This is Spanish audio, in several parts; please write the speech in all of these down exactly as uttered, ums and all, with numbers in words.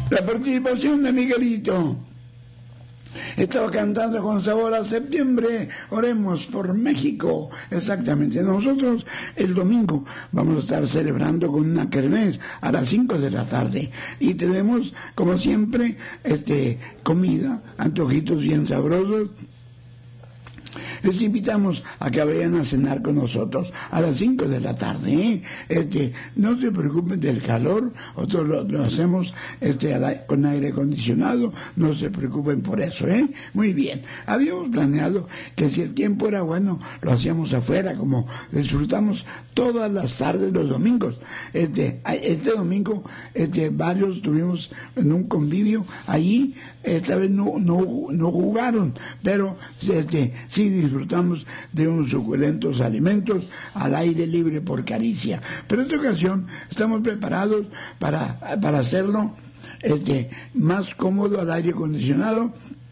La participación de Miguelito. Estaba cantando con sabor a septiembre. Oremos por México. Exactamente. Nosotros el domingo vamos a estar celebrando con una kermés a las cinco de la tarde. Y tenemos, como siempre, este comida, antojitos bien sabrosos. Les invitamos a que vayan a cenar con nosotros a las cinco de la tarde, ¿eh? Este, no se preocupen del calor, nosotros lo, lo hacemos este, la, con aire acondicionado, no se preocupen por eso, ¿eh? Muy bien. Habíamos planeado que si el tiempo era bueno, lo hacíamos afuera, como disfrutamos todas las tardes los domingos. Este, este domingo, este, varios estuvimos en un convivio allí, esta vez no, no, no jugaron, pero este, sí disfrutamos de unos suculentos alimentos al aire libre por Caricia. Pero en esta ocasión estamos preparados para, para hacerlo este, más cómodo al aire acondicionado,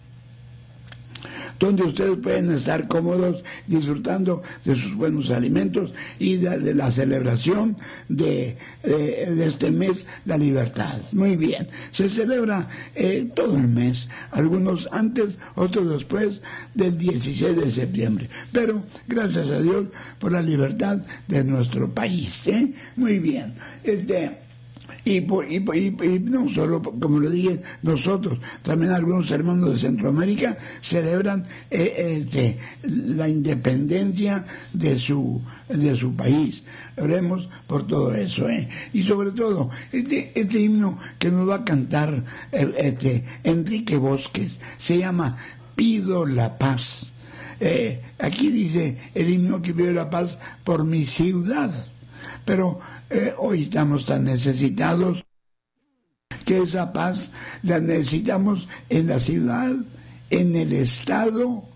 donde ustedes pueden estar cómodos disfrutando de sus buenos alimentos y de, de la celebración de, de, de este mes, la libertad. Muy bien, se celebra eh, todo el mes, algunos antes, otros después del dieciséis de septiembre, pero gracias a Dios por la libertad de nuestro país, ¿eh? Muy bien, este... Y, por, y, y, y no solo, como lo dije, nosotros, también algunos hermanos de Centroamérica celebran eh, este, la independencia de su de su país. Oremos por todo eso, ¿eh? Y sobre todo, este, este himno que nos va a cantar eh, este, Enrique Bosques, se llama Pido la Paz. Eh, aquí dice el himno que pido la paz por mi ciudad. Pero eh, hoy estamos tan necesitados que esa paz la necesitamos en la ciudad, en el estado